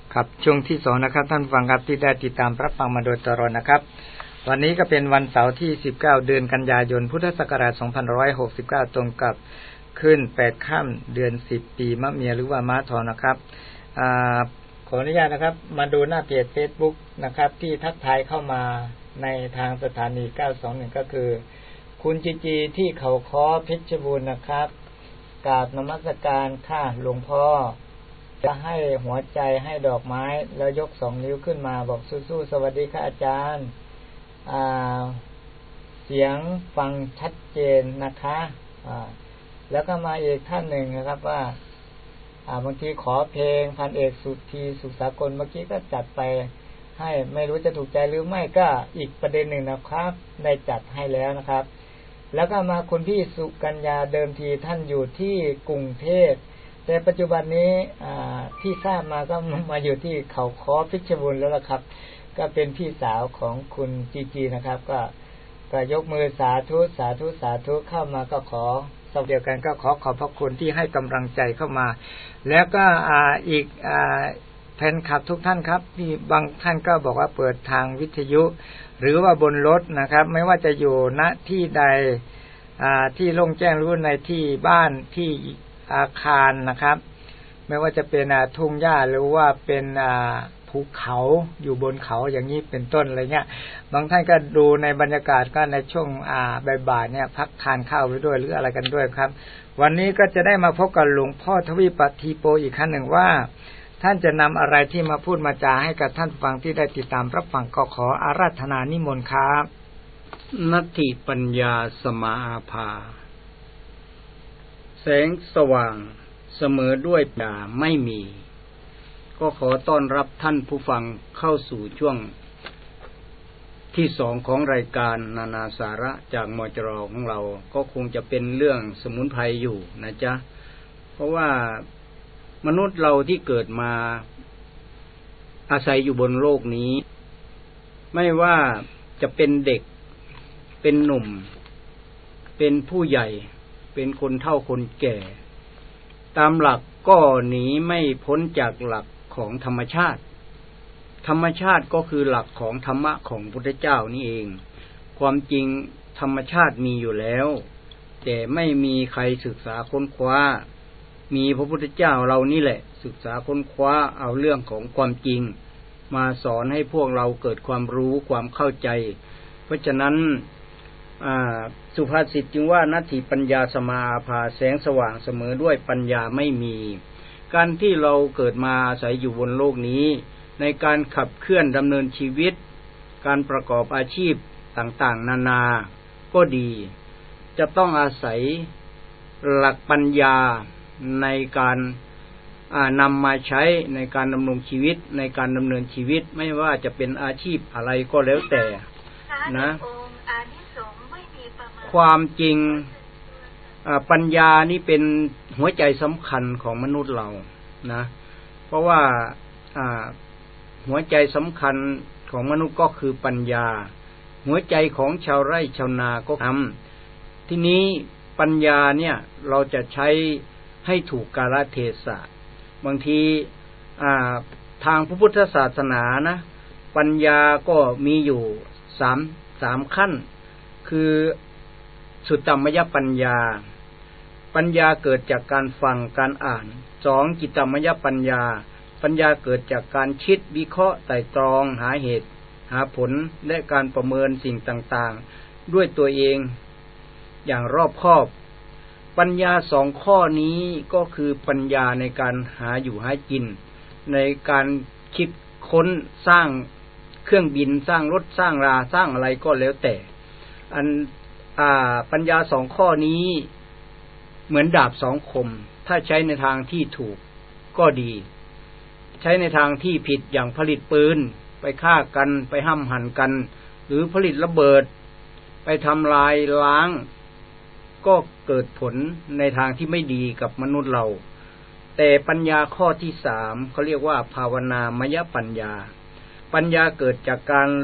ครับช่วงที่2นะครับท่านฟังครับที่ได้ติดตามรับฟังมาโดยตลอดนะครับวันนี้ก็เป็นวันเสาร์ที่19เดือนกันยายนพุทธศักราช2569ตรงกับขึ้น8ค่ำเดือน10ปีมะเมียหรือว่าม้าทองนะครับขออนุญาตนะครับมาดูหน้าเพจ Facebook นะครับที่ทักทายเข้ามาในทางสถานี921ก็คือคุณจีที่เขาค้อเพชรบูรณ์นะครับกราบนมัสการค่ะหลวงพ่อจะให้หัวใจให้ดอกไม้แล้วยก2นิ้วขึ้นมาบอกสู้ๆสวัสดีค่ะอาจารย์เสียงฟังชัดเจนนะคะแล้วก็มาอีกท่านหนึ่งนะครับว่าบางทีขอเพลงพันเอกสุธีสุขสากลเมื่อกี้ก็จัดไปให้ไม่รู้จะถูกใจหรือไม่ก็อีกประเด็นหนึ่งนะครับได้จัดให้แล้วนะครับแล้วก็มาคุณพี่สุกัญญาเดิมทีท่านอยู่ที่กรุงเทพแต่ปัจจุบันนี้ที่ทราบมาก็มาอยู่ที่เขาค้อเพชรบูรณ์แล้วล่ะครับก็เป็นพี่สาวของคุณจีนะครับก็ยกมือสาธุสาธุสาธุเข้ามาก็ขอสวัสดีกันก็ขอบพระคุณที่ให้กำลังใจเข้ามาแล้วก็อีกแฟนคลับทุกท่านครับที่บางท่านก็บอกว่าเปิดทางวิทยุหรือว่าบนรถนะครับไม่ว่าจะอยู่ณที่ใดที่โล่งแจ้งหรือในที่บ้านที่อาคารนะครับไม่ว่าจะเป็นทุ่งหญ้าหรือว่าเป็นภูเขาอยู่บนเขาอย่างนี้เป็นต้นอะไรเงี้ยบางท่านก็ดูในบรรยากาศก็ในช่วงบ่ายๆเนี่ยพักทานข้าวไปด้วยหรืออะไรกันด้วยครับวันนี้ก็จะได้มาพบกับหลวงพ่อทวีปฏิโปอีกครั้งหนึ่งว่าท่านจะนำอะไรที่มาพูดมาจาให้กับท่านฟังที่ได้ติดตามรับฟังก็ขออาราธนานิมนต์ครับนัตถิปัญญาสมาอาภาแสงสว่างเสมอด้วยปัญญาไม่มีก็ขอต้อนรับท่านผู้ฟังเข้าสู่ช่วงที่2ของรายการนานาสาระจากมจรของเราก็คงจะเป็นเรื่องสมุนไพรอยู่นะจ๊ะเพราะว่ามนุษย์เราที่เกิดมาอาศัยอยู่บนโลกนี้ไม่ว่าจะเป็นเด็กเป็นหนุ่มเป็นผู้ใหญ่เป็นคนเฒ่าคนแก่ตามหลักก็หนีไม่พ้นจากหลักของธรรมชาติธรรมชาติก็คือหลักของธรรมะของพระพุทธเจ้านี่เองความจริงธรรมชาติมีอยู่แล้วแต่ไม่มีใครศึกษาค้นคว้ามีพระพุทธเจ้าเรานี่แหละศึกษาค้นคว้าเอาเรื่องของความจริงมาสอนให้พวกเราเกิดความรู้ความเข้าใจเพราะฉะนั้นสุภาษิตจึงว่านัตถิปัญญาสมาอาภาแสงสว่างเสมอด้วยปัญญาไม่มีการที่เราเกิดมาอาศัยอยู่บนโลกนี้ในการขับเคลื่อนดำเนินชีวิตการประกอบอาชีพต่างๆนานาก็ดีจะต้องอาศัยหลักปัญญาในการนำมาใช้ในการดำรงชีวิตในการดำเนินชีวิตไม่ว่าจะเป็นอาชีพอะไรก็แล้วแต่นะความจริงปัญญานี่เป็นหัวใจสำคัญของมนุษย์เรานะเพราะว่าหัวใจสำคัญของมนุษย์ก็คือปัญญาหัวใจของชาวไร่ชาวนาก็ทำทีนี้ปัญญาเนี่ยเราจะใช้ให้ถูกกาลเทศะบางทีทางพระพุทธศาสนานะปัญญาก็มีอยู่3ขั้นคือสุตตมยปัญญาปัญญาเกิดจากการฟังการอ่าน2จิตตมยปัญญาปัญญาเกิดจากการคิดวิเคราะห์ไตร่ตรองหาเหตุหาผลและการประเมินสิ่งต่างๆด้วยตัวเองอย่างรอบคอบปัญญา2ข้อนี้ก็คือปัญญาในการหาอยู่หากินในการคิดค้นสร้างเครื่องบินสร้างรถสร้างราสร้างอะไรก็แล้วแต่ปัญญา2ข้อนี้เหมือนดาบ2คมถ้าใช้ในทางที่ถูกก็ดีใช้ในทางที่ผิดอย่างผลิตปืนไปฆ่ากันไปห้ำหั่นกันหรือผลิตระเบิดไปทำลายล้างก็เกิดผลในทางที่ไม่ดีกับมนุษย์เราแต่ปัญญาข้อที่3เขาเรียกว่าภาวนามยปัญญาปัญญาเกิดจากการ